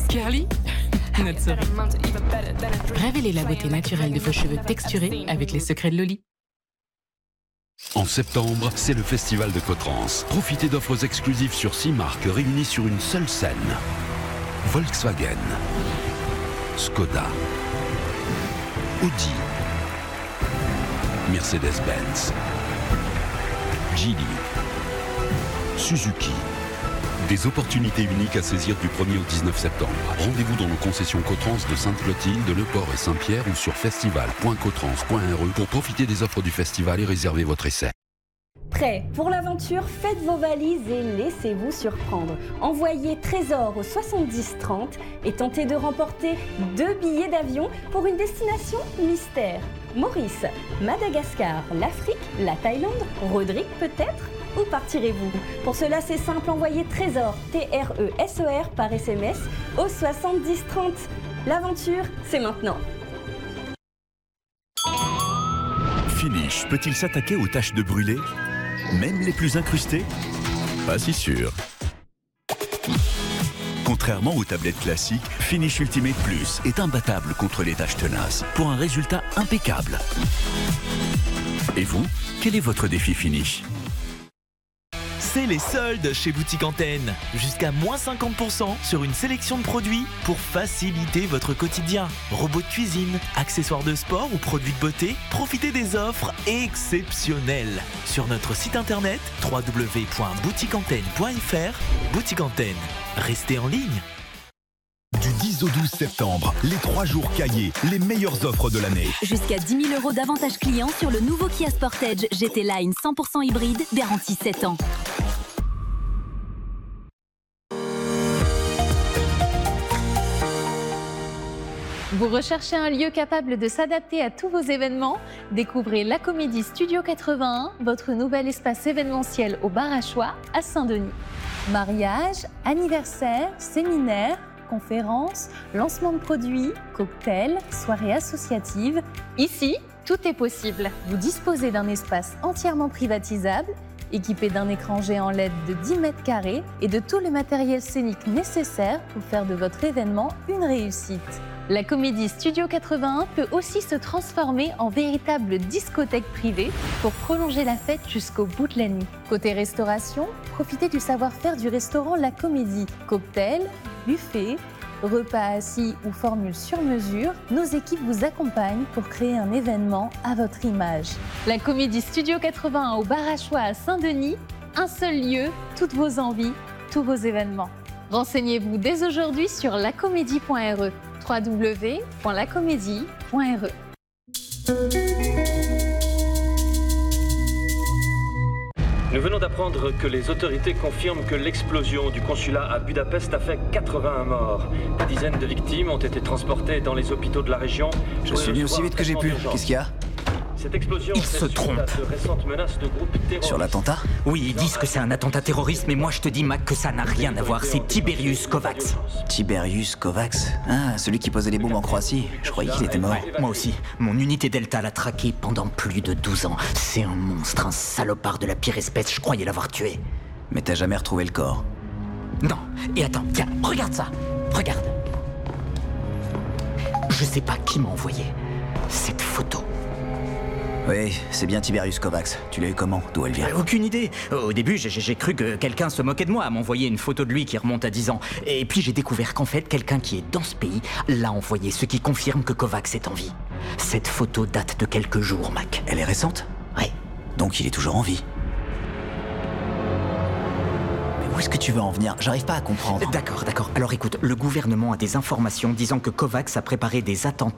Curly, notre souris. Révélez la beauté naturelle de vos cheveux texturés avec les secrets de Loli. En septembre, c'est le festival de Cotrans. Profitez d'offres exclusives sur 6 marques réunies sur une seule scène. Volkswagen, Skoda, Audi, Mercedes-Benz, Geely, Suzuki. Des opportunités uniques à saisir du 1er au 19 septembre. Rendez-vous dans nos concessions Cotrans de Sainte-Clotilde, Le Port et Saint-Pierre ou sur festival.cotrans.re pour profiter des offres du festival et réserver votre essai. Prêt pour l'aventure? Faites vos valises et laissez-vous surprendre. Envoyez Trésor au 7030 et tentez de remporter 2 billets d'avion pour une destination mystère. Maurice, Madagascar, l'Afrique, la Thaïlande, Rodrigue peut-être? Où partirez-vous? Pour cela, c'est simple, envoyez Trésor, T-R-E-S-O-R par SMS au 7030. L'aventure, c'est maintenant. Finish peut-il s'attaquer aux taches de brûlé? Même les plus incrustées? Pas si sûr. Contrairement aux tablettes classiques, Finish Ultimate Plus est imbattable contre les taches tenaces pour un résultat impeccable. Et vous, quel est votre défi Finish? C'est les soldes chez Boutique Antenne. Jusqu'à moins 50% sur une sélection de produits pour faciliter votre quotidien. Robots de cuisine, accessoires de sport ou produits de beauté, profitez des offres exceptionnelles. Sur notre site internet www.boutiqueantenne.fr. Boutique Antenne, restez en ligne. Du 10 au 12 septembre, les 3 jours cahiers, les meilleures offres de l'année. Jusqu'à 10 000 € d'avantages clients sur le nouveau Kia Sportage GT Line 100% hybride, garantie 7 ans. Vous recherchez un lieu capable de s'adapter à tous vos événements? Découvrez La Comédie Studio 81, votre nouvel espace événementiel au Bar à Choix à Saint-Denis. Mariage, anniversaire, séminaire, conférences, lancement de produits, cocktails, soirées associatives. Ici, tout est possible. Vous disposez d'un espace entièrement privatisable, équipé d'un écran géant LED de 10 mètres carrés et de tout le matériel scénique nécessaire pour faire de votre événement une réussite. La Comédie Studio 81 peut aussi se transformer en véritable discothèque privée pour prolonger la fête jusqu'au bout de la nuit. Côté restauration, profitez du savoir-faire du restaurant La Comédie. Cocktails, buffet, repas assis ou formule sur mesure, nos équipes vous accompagnent pour créer un événement à votre image. La Comédie Studio 81 au Bar à Choix à Saint-Denis, un seul lieu, toutes vos envies, tous vos événements. Renseignez-vous dès aujourd'hui sur lacomédie.re. www.lacomédie.re. Nous venons d'apprendre que les autorités confirment que l'explosion du consulat à Budapest a fait 81 morts. Des dizaines de victimes ont été transportées dans les hôpitaux de la région. Je suis venu aussi vite que j'ai pu. Qu'est-ce qu'il y a? Cette explosion Ils se trompent. de récentes menaces de groupes terroristes. Sur l'attentat? Oui, ils disent que c'est un attentat terroriste, mais moi je te dis, Mac, que ça n'a rien à voir. C'est Tiberius Kovacs. Tiberius Kovacs? Ah, celui qui posait les bombes en Croatie. Je croyais qu'il était mort. Moi aussi. Mon unité Delta l'a traqué pendant plus de 12 ans. C'est un monstre, un salopard de la pire espèce. Je croyais l'avoir tué. Mais t'as jamais retrouvé le corps? Non. Et attends, tiens, regarde ça. Regarde. Je sais pas qui m'a envoyé cette photo. Oui, c'est bien Tiberius Kovacs. Tu l'as eu comment? D'où elle vient? Aucune idée. Au début, j'ai cru que quelqu'un se moquait de moi à m'envoyer une photo de lui qui remonte à 10 ans. Et puis j'ai découvert qu'en fait, quelqu'un qui est dans ce pays l'a envoyé, ce qui confirme que Kovacs est en vie. Cette photo date de quelques jours, Mac. Elle est récente? Ouais. Donc il est toujours en vie. Mais où est-ce que tu veux en venir? J'arrive pas à comprendre. D'accord. Alors écoute, le gouvernement a des informations disant que Kovacs a préparé des attentats